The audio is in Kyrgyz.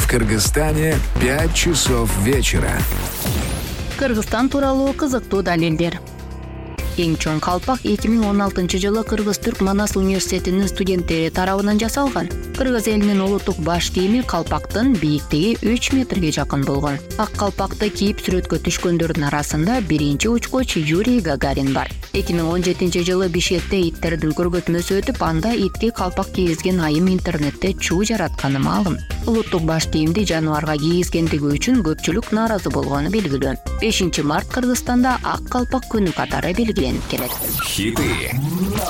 В Кыргызстане 5 часов вечера. Кыргызстан тууралуу кызыктуу далилдер. Эң чоң калпак 2016-жылы Кыргыз-Түрк Манас университетинин студенттери тарабынан жасалган. Кыргыз элинин улуттук баш кийими калпактын бийиктиги 3 метрге жакын болгон. Ак калпакты кийип сүрөткө түшкөндөрдүн арасында биринчи учкуч Юрий Гагарин бар. 2017-жылы Бишкекте иттердин көргөзмөсү өтүп, анда итке калпак кийгизген айым интернетте чуу жаратканы маалым. Улуттук баш кийимди жаныбарга кийгизгендиги үчүн көпчүлүк нааразы болгону белгилүү. 5 март Кыргызстанда ак калпак күнү катары белгиленип келет. Хиты